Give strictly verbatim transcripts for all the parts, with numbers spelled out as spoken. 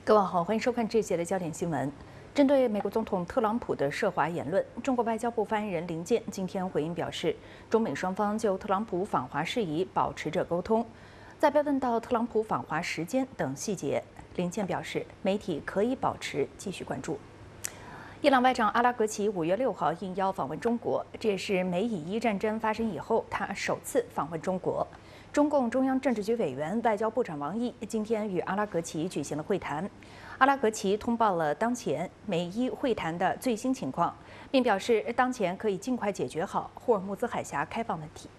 各位好，欢迎收看这一节的焦点新闻。针对美国总统特朗普的涉华言论，中国外交部发言人林健今天回应表示，中美双方就特朗普访华事宜保持着沟通。在被问到特朗普访华时间等细节，林健表示，媒体可以保持继续关注。伊朗外长阿拉格齐五月六号应邀访问中国，这也是美以伊战争发生以后他首次访问中国。中共中央政治局委员、外交部长王毅今天与阿拉格齐举行了会谈。阿拉格齐通报了当前美伊会谈的最新情况，并表示当前可以尽快解决好霍尔木兹海峡开放问题。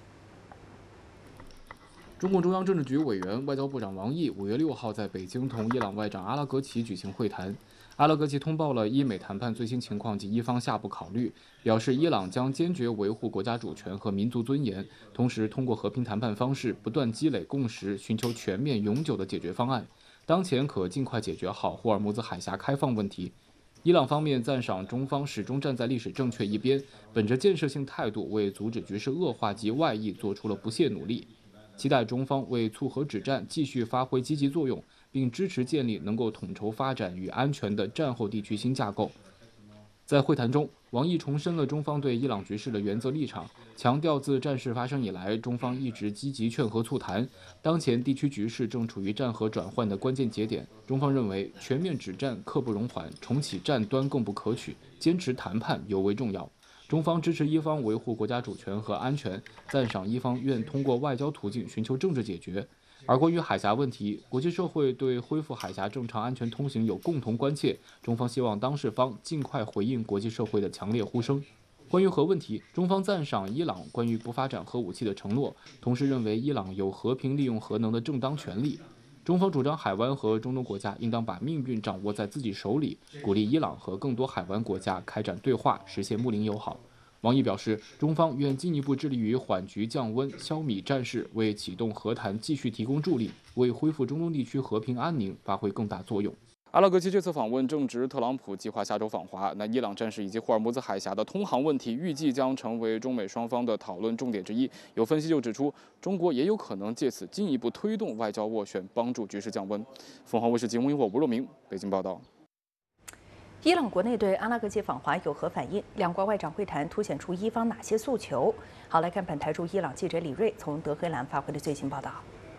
中共中央政治局委员、外交部长王毅五月六号在北京同伊朗外长阿拉格齐举行会谈。阿拉格齐通报了伊美谈判最新情况及伊方下步考虑，表示伊朗将坚决维护国家主权和民族尊严，同时通过和平谈判方式不断积累共识，寻求全面永久的解决方案。当前可尽快解决好霍尔木兹海峡开放问题。伊朗方面赞赏中方始终站在历史正确一边，本着建设性态度为阻止局势恶化及外溢做出了不懈努力。期待中方为促和止战继续发挥积极作用，并支持建立能够统筹发展与安全的战后地区新架构。在会谈中，王毅重申了中方对伊朗局势的原则立场，强调自战事发生以来，中方一直积极劝和促谈。当前地区局势正处于战和转换的关键节点，中方认为全面止战刻不容缓，重启战端更不可取，坚持谈判尤为重要。中方支持伊方维护国家主权和安全，赞赏伊方愿通过外交途径寻求政治解决。而关于海峡问题，国际社会对恢复海峡正常安全通行有共同关切，中方希望当事方尽快回应国际社会的强烈呼声。关于核问题，中方赞赏伊朗关于不发展核武器的承诺，同时认为伊朗有和平利用核能的正当权利。中方主张海湾和中东国家应当把命运掌握在自己手里，鼓励伊朗和更多海湾国家开展对话，实现睦邻友好。王毅表示，中方愿进一步致力于缓局降温、消弭战事，为启动和谈继续提供助力，为恢复中东地区和平安宁发挥更大作用。阿拉格齐这次访问正值特朗普计划下周访华，那伊朗战事以及霍尔木兹海峡的通航问题，预计将成为中美双方的讨论重点之一。有分析就指出，中国也有可能借此进一步推动外交斡旋，帮助局势降温。凤凰卫视节目因我吴若明北京报道。 伊朗国内对阿拉格齐访华有何反应？两国外长会谈凸显出伊方哪些诉求？好，来看本台驻伊朗记者李锐从德黑兰发回的最新报道。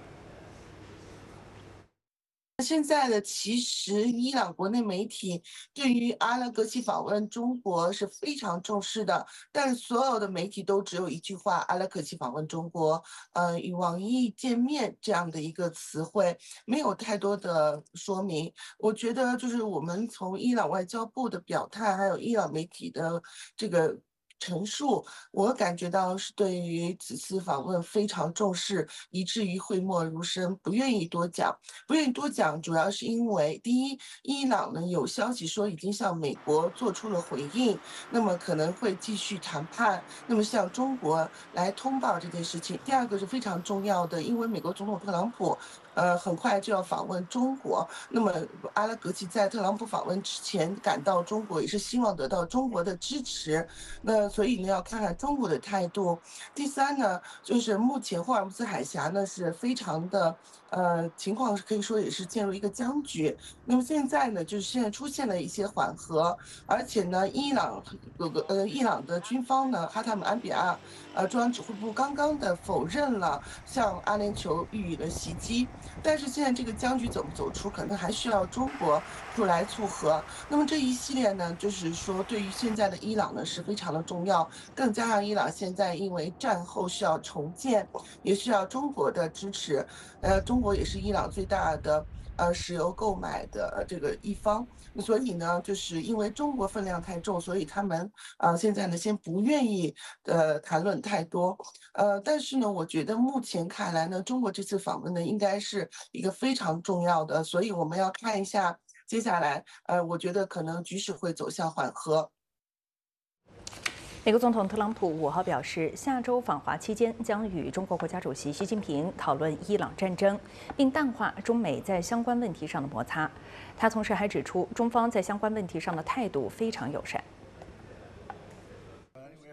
现在的其实伊朗国内媒体对于阿拉格齐访问中国是非常重视的，但是所有的媒体都只有一句话：阿拉格齐访问中国，呃，与王毅见面这样的一个词汇，没有太多的说明。我觉得就是我们从伊朗外交部的表态，还有伊朗媒体的这个陈述，我感觉到是对于此次访问非常重视，以至于讳莫如深，不愿意多讲。不愿意多讲，主要是因为第一，伊朗呢有消息说已经向美国做出了回应，那么可能会继续谈判，那么向中国来通报这件事情。第二个是非常重要的，因为美国总统特朗普呃，很快就要访问中国。那么阿拉格齐在特朗普访问之前赶到中国，也是希望得到中国的支持。那所以呢，要看看中国的态度。第三呢，就是目前霍尔木兹海峡呢是非常的呃情况可以说也是进入一个僵局。那么现在呢，就是现在出现了一些缓和，而且呢，伊朗有个呃伊朗的军方呢，哈塔姆安比亚呃中央指挥部刚刚的否认了向阿联酋予以了袭击。但是现在这个僵局走不走出，可能还需要中国出来促和。那么这一系列呢，就是说对于现在的伊朗呢是非常的重要，更加上伊朗现在因为战后需要重建，也需要中国的支持。呃，中国也是伊朗最大的呃石油购买的这个一方，所以呢，就是因为中国分量太重，所以他们啊、呃、现在呢先不愿意呃谈论太多。呃，但是呢，我觉得目前看来呢，中国这次访问呢，应该是一个非常重要的，所以我们要看一下接下来，呃，我觉得可能局势会走向缓和。 美国总统特朗普五号表示，下周访华期间将与中国国家主席习近平讨论伊朗战争，并淡化中美在相关问题上的摩擦。他同时还指出，中方在相关问题上的态度非常友善。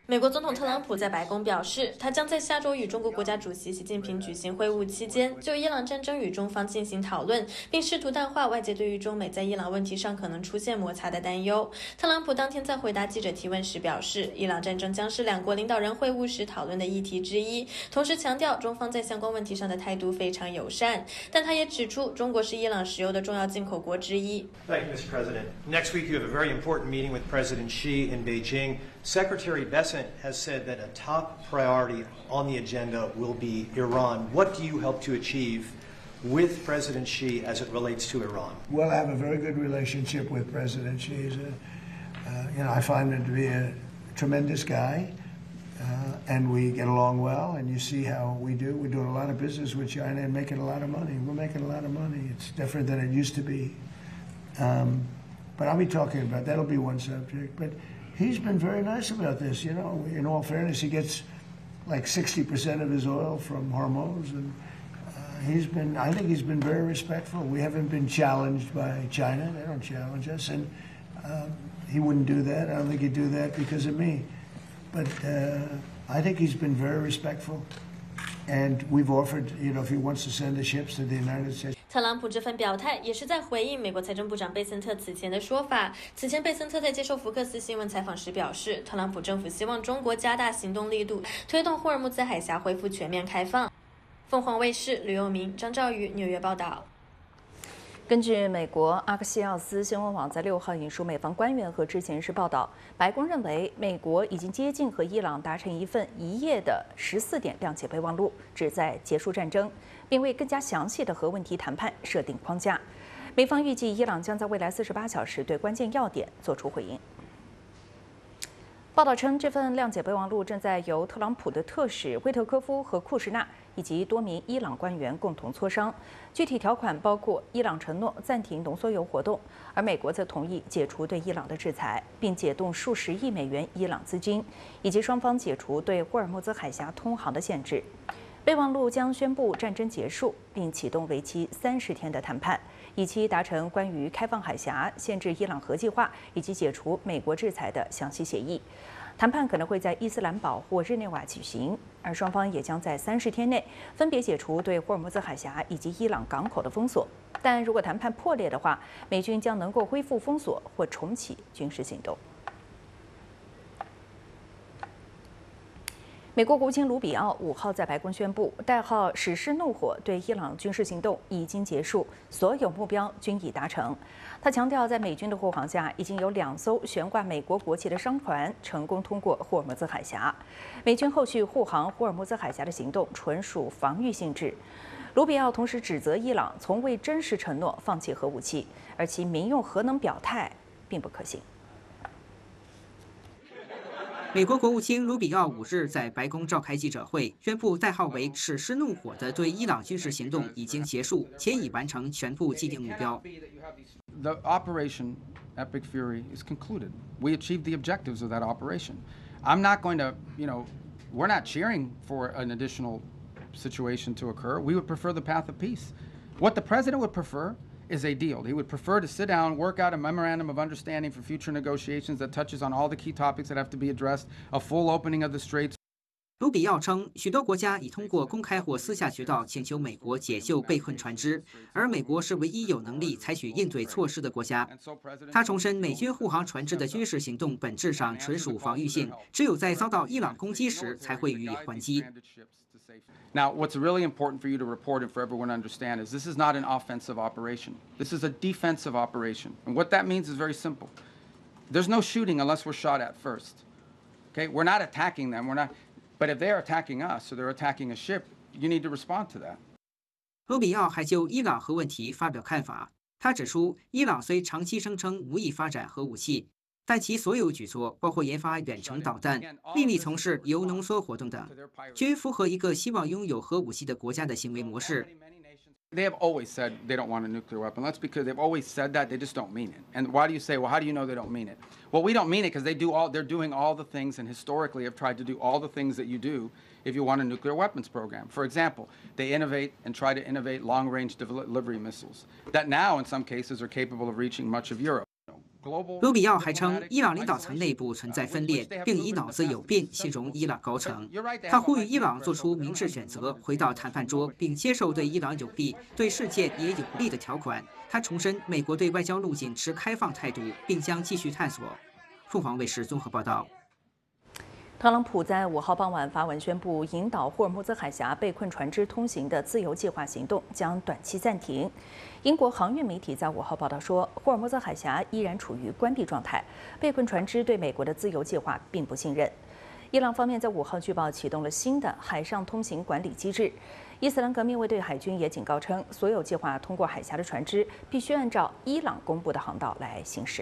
美国总统特朗普在白宫表示，他将在下周与中国国家主席习近平举行会晤期间，就伊朗战争与中方进行讨论，并试图淡化外界对于中美在伊朗问题上可能出现摩擦的担忧。特朗普当天在回答记者提问时表示，伊朗战争将是两国领导人会晤时讨论的议题之一，同时强调中方在相关问题上的态度非常友善。但他也指出，中国是伊朗石油的重要进口国之一。 Thank you, Mister President. Next week, you have a very important meeting with President Xi in Beijing. Secretary Bessent has said that a top priority on the agenda will be Iran. What do you hope to achieve with President Xi as it relates to Iran? Well, I have a very good relationship with President Xi. He's a, uh, you know, I find him to be a tremendous guy, uh, and we get along well. And you see how we do. We're doing a lot of business with China and making a lot of money. We're making a lot of money. It's different than it used to be. Um, but I'll be talking about that'll be one subject. But he's been very nice about this. You know, in all fairness, he gets like sixty percent of his oil from Hormuz, and uh, he's been, I think he's been very respectful. We haven't been challenged by China. They don't challenge us, and um, he wouldn't do that. I don't think he'd do that because of me. But uh, I think he's been very respectful, and we've offered, you know, if he wants to send the ships to the United States. 特朗普这份表态也是在回应美国财政部长贝森特此前的说法。此前，贝森特在接受福克斯新闻采访时表示，特朗普政府希望中国加大行动力度，推动霍尔木兹海峡恢复全面开放。凤凰卫视吕佑明、张兆宇纽约报道。 根据美国阿克西奥斯新闻网在六号引述美方官员和知情人士报道，白宫认为美国已经接近和伊朗达成一份一页的十四点谅解备忘录，旨在结束战争，并为更加详细的核问题谈判设定框架。美方预计伊朗将在未来四十八小时对关键要点作出回应。报道称，这份谅解备忘录正在由特朗普的特使威特科夫和库什纳以及多名伊朗官员共同磋商。具体条款包括伊朗承诺暂停浓缩铀活动，而美国则同意解除对伊朗的制裁，并解冻数十亿美元伊朗资金，以及双方解除对霍尔木兹海峡通航的限制。备忘录将宣布战争结束，并启动为期三十天的谈判，以期达成关于开放海峡、限制伊朗核计划以及解除美国制裁的详细协议。谈判可能会在伊斯兰堡或日内瓦举行，而双方也将在三十天内分别解除对霍尔木兹海峡以及伊朗港口的封锁。但如果谈判破裂的话，美军将能够恢复封锁或重启军事行动。美国国务卿卢比奥五号在白宫宣布，代号“史诗怒火”对伊朗军事行动已经结束，所有目标均已达成。他强调，在美军的护航下，已经有两艘悬挂美国国旗的商船成功通过霍尔木兹海峡。美军后续护航霍尔木兹海峡的行动纯属防御性质。卢比奥同时指责伊朗从未真实承诺放弃核武器，而其民用核能表态并不可信。 美国国务卿卢比奥五日在白宫召开记者会，宣布代号为“史诗怒火”的对伊朗军事行动已经结束，且已完成全部既定目标。 The operation Epic Fury is concluded. We achieved the objectives of that operation. I'm not going to, you know, we're not cheering for an additional situation to occur. We would prefer the path of peace. What the president would prefer is a deal. He would prefer to sit down, work out a memorandum of understanding for future negotiations that touches on all the key topics that have to be addressed, a full opening of the straits. 卢比奥称，许多国家已通过公开或私下渠道请求美国解救被困船只，而美国是唯一有能力采取应对措施的国家。他重申，美军护航船只的军事行动本质上纯属防御性，只有在遭到伊朗攻击时才会予以还击。 Now, what's really important for you to report and for everyone to understand is this is not an offensive operation. This is a defensive operation. And what that means is very simple. There's no shooting unless we're shot at first. Okay? We're not attacking them. We're not. But if they're attacking us or they're attacking a ship, you need to respond to that. 卢比奥还就伊朗核问题发表看法。他指出，伊朗虽长期声称无意发展核武器，但其所有举措，包括研发远程导弹、秘密从事铀浓缩活动等，均符合一个希望拥有核武器的国家的行为模式。 They have always said they don't want a nuclear weapon. That's because they've always said that. They just don't mean it. And why do you say, well, how do you know they don't mean it? Well, we don't mean it because they do all, they're doing all the things and historically have tried to do all the things that you do if you want a nuclear weapons program. For example, they innovate and try to innovate long-range delivery missiles that now, in some cases, are capable of reaching much of Europe. 卢比奥还称，伊朗领导层内部存在分裂，并以脑子有病形容伊朗高层。他呼吁伊朗做出明智选择，回到谈判桌，并接受对伊朗有利、对世界也有利的条款。他重申，美国对外交路径持开放态度，并将继续探索。凤凰卫视综合报道。 特朗普在五号傍晚发文宣布，引导霍尔木兹海峡被困船只通行的自由计划行动将短期暂停。英国航运媒体在五号报道说，霍尔木兹海峡依然处于关闭状态，被困船只对美国的自由计划并不信任。伊朗方面在五号据报启动了新的海上通行管理机制。伊斯兰革命卫队海军也警告称，所有计划通过海峡的船只必须按照伊朗公布的航道来行驶。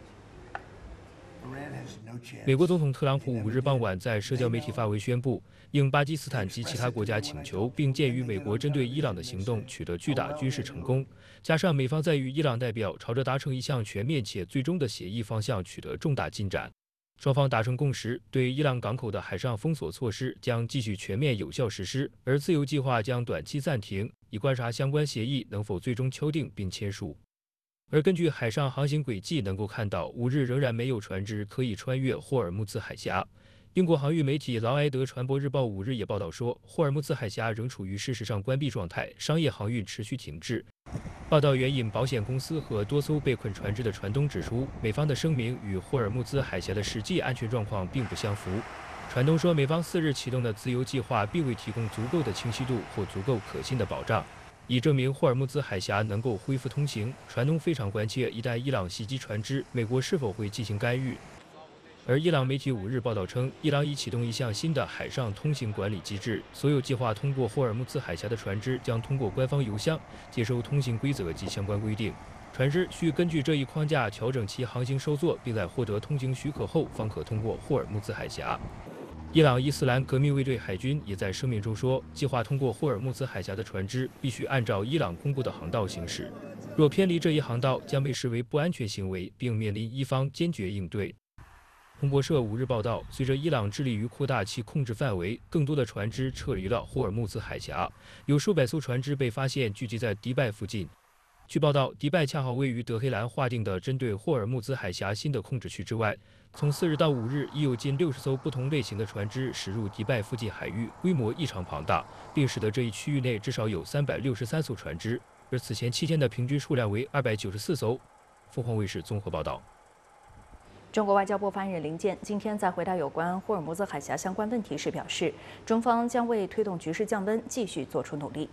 美国总统特朗普五日傍晚在社交媒体发文宣布，应巴基斯坦及其他国家请求，并鉴于美国针对伊朗的行动取得巨大军事成功，加上美方在与伊朗代表朝着达成一项全面且最终的协议方向取得重大进展，双方达成共识，对伊朗港口的海上封锁措施将继续全面有效实施，而自由计划将短期暂停，以观察相关协议能否最终敲定并签署。而根据海上航行轨迹能够看到，五日仍然没有船只可以穿越霍尔木兹海峡。英国航运媒体劳埃德传播日报五日也报道说，霍尔木兹海峡仍处于事实上关闭状态，商业航运持续停滞。报道援引保险公司和多艘被困船只的船东指出，美方的声明与霍尔木兹海峡的实际安全状况并不相符。船东说，美方四日启动的自由计划并未提供足够的清晰度或足够可信的保障，以证明霍尔木兹海峡能够恢复通行。船东非常关切，一旦伊朗袭击船只，美国是否会进行干预。而伊朗媒体五日报道称，伊朗已启动一项新的海上通行管理机制，所有计划通过霍尔木兹海峡的船只将通过官方邮箱接收通行规则及相关规定，船只需根据这一框架调整其航行收作，并在获得通行许可后方可通过霍尔木兹海峡。伊朗伊斯兰革命卫队海军也在声明中说，计划通过霍尔木兹海峡的船只必须按照伊朗公布的航道行驶，若偏离这一航道，将被视为不安全行为，并面临伊方坚决应对。彭博社五日报道，随着伊朗致力于扩大其控制范围，更多的船只撤离了霍尔木兹海峡，有数百艘船只被发现聚集在迪拜附近。据报道，迪拜恰好位于德黑兰划定的针对霍尔木兹海峡新的控制区之外。从四日到五日，已有近六十艘不同类型的船只驶入迪拜附近海域，规模异常庞大，并使得这一区域内至少有三百六十三艘船只，而此前七天的平均数量为二百九十四艘。凤凰卫视综合报道。 中国外交部发言人林健今天在回答有关霍尔木兹海峡相关问题时表示，中方将为推动局势降温继续做出努力。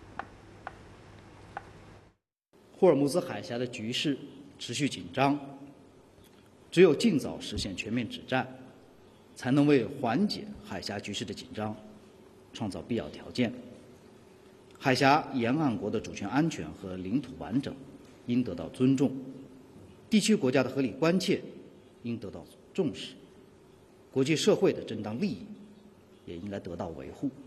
霍尔木兹海峡的局势持续紧张，只有尽早实现全面止战，才能为缓解海峡局势的紧张创造必要条件。海峡沿岸国的主权安全和领土完整应得到尊重，地区国家的合理关切应得到重视，国际社会的正当利益也应该得到维护。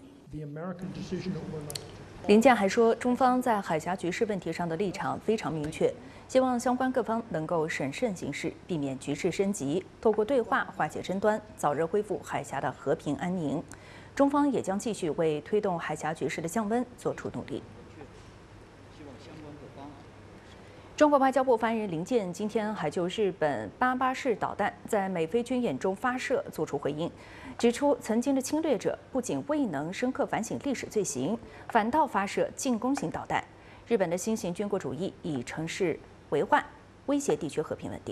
林健还说，中方在海峡局势问题上的立场非常明确，希望相关各方能够审慎行事，避免局势升级，透过对话化解争端，早日恢复海峡的和平安宁。中方也将继续为推动海峡局势的降温做出努力。中国外交部发言人林健今天还就日本八八式导弹在美菲军演中发射作出回应，指出曾经的侵略者不仅未能深刻反省历史罪行，反倒发射进攻型导弹。日本的新型军国主义已成事为患，威胁地区和平稳定。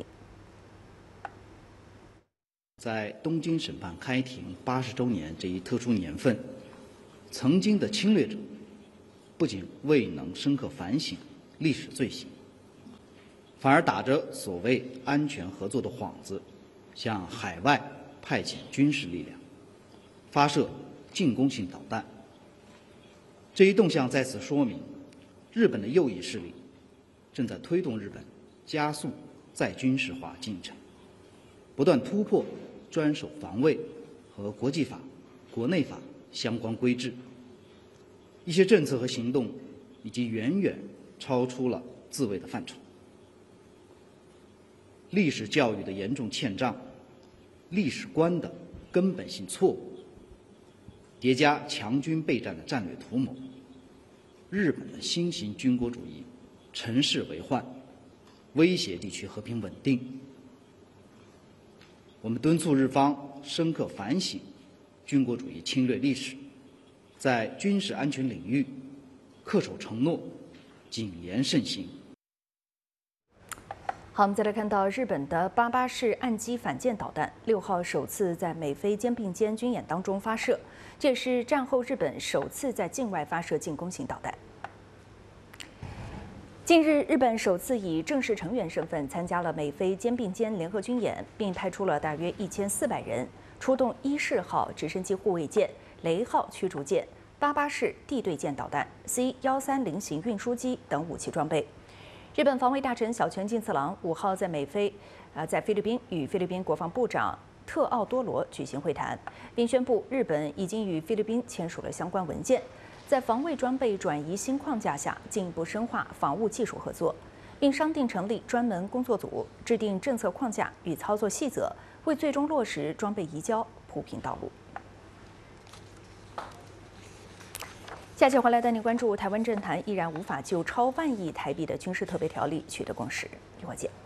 在东京审判开庭八十周年这一特殊年份，曾经的侵略者不仅未能深刻反省历史罪行，反而打着所谓安全合作的幌子，向海外派遣军事力量，发射进攻性导弹。这一动向再次说明，日本的右翼势力正在推动日本加速再军事化进程，不断突破专守防卫和国际法、国内法相关规制。一些政策和行动已经远远超出了自卫的范畴。历史教育的严重欠账，历史观的根本性错误，叠加强军备战的战略图谋，日本的新型军国主义乘势为患，威胁地区和平稳定， 我们敦促日方深刻反省军国主义侵略历史，在军事安全领域恪守承诺，谨言慎行。 好，我们再来看到日本的八八式岸基反舰导弹，六号首次在美菲肩并肩军演当中发射，这也是战后日本首次在境外发射进攻型导弹。近日，日本首次以正式成员身份参加了美菲肩并肩联合军演，并派出了大约一千四百人，出动伊势号直升机护卫舰、雷号驱逐舰、八八式地对舰导弹、C 一三零型运输机等武器装备。日本防卫大臣小泉进次郎五号在美菲，呃，在菲律宾与菲律宾国防部长特奥多罗举行会谈，并宣布日本已经与菲律宾签署了相关文件。在防卫装备转移新框架下，进一步深化防务技术合作，并商定成立专门工作组，制定政策框架与操作细则，为最终落实装备移交铺平道路。下期回来带您关注台湾政坛依然无法就超万亿台币的军事特别条例取得共识，一会儿见。